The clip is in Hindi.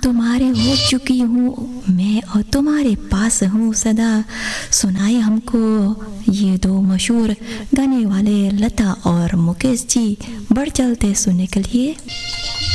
तुम्हारे हो चुकी हूँ मैं और तुम्हारे पास हूँ सदा। सुनाए हमको ये दो मशहूर गाने वाले लता और मुकेश जी। बढ़ चलते सुनने के लिए।